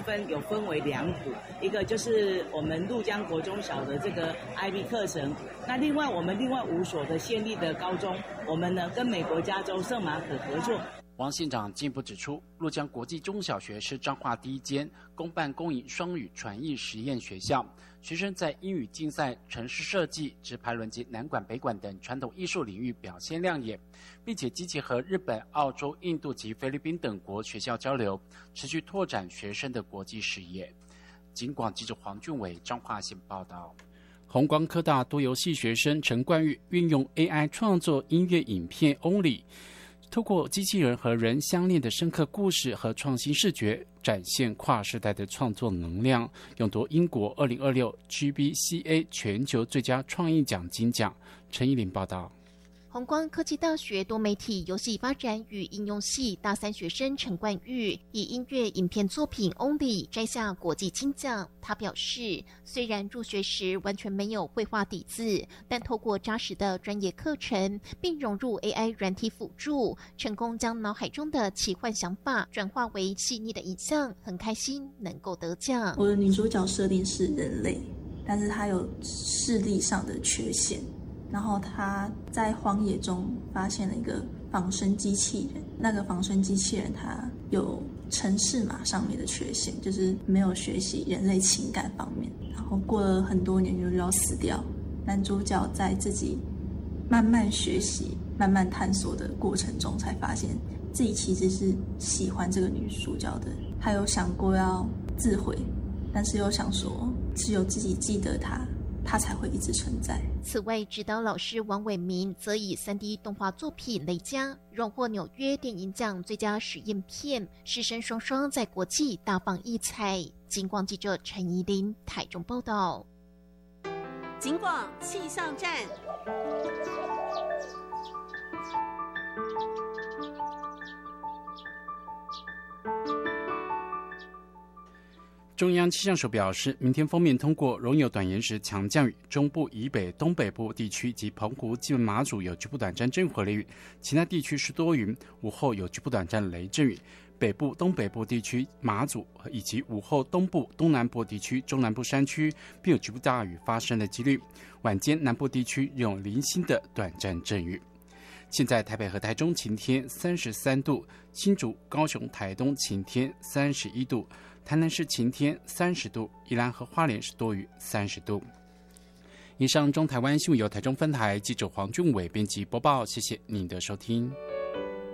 分有分为2股，一个就是我们鹭江国中小的这个 IB 课程，那另外我们5所的县立的高中，我们呢跟美国加州圣马可合作。 王县长进一步指出，鹭江国际中小学是彰化第一间公办公营双语传译实验学校，学生在英语竞赛、城市设计、直排轮及南管北管等传统艺术领域表现亮眼，并且积极和日本、澳洲、印度及菲律宾等国学校交流，持续拓展学生的国际视野。警广记者黄俊伟彰化县报道。弘光科大多游系学生陈冠玉运用 AI 创作音乐影片 Only，透过机器人和人相恋的深刻故事和创新视觉，展现跨世代的创作能量，勇夺英国2026 GBCA 全球最佳创意奖金奖。陈依林报道。 弘光科技大学多媒体游戏发展与应用系大3学生陈冠玉以音乐影片作品 Only 摘下国际金奖。他表示，虽然入学时完全没有绘画底子，但透过扎实的专业课程，并融入 AI 软体辅助，成功将脑海中的奇幻想法转化为细腻的影像，很开心能够得奖。 我的女主角设定是人类，但是她有视力上的缺陷。然后他在荒野中发现了一个仿生机器人，那个仿生机器人它有程式码上面的缺陷，就是没有学习人类情感方面，然后过了很多年就要死掉。男主角在自己慢慢学习、慢慢探索的过程中，才发现自己其实是喜欢这个女主角的。他有想过要自毁，但是又想说只有自己记得他才会一直存在。 此外，指导老师王伟明则以 3D 动画作品《雷佳》荣获纽约电影奖最佳实验片，师生双双在国际大放异彩。警广记者陈怡琳台中报道。 警广气象站。 中央气象署表示，明天锋面通过，容有短延时强降雨，中部以北、东北部地区及澎湖、金门、马祖有局部短暂阵雨雷雨，其他地区是多云，午后有局部短暂雷阵雨。北部、东北部地区、马祖以及午后东部、东南部地区、中南部山区，并有局部大雨发生的几率。晚间南部地区有零星的短暂阵雨。现在台北和台中晴天33度，新竹、高雄、台东晴天31度，台南市晴天30度，宜兰和花莲是多雨30度。以上中台湾新闻由台中分台记者黄俊伟编辑播报，谢谢您的收听。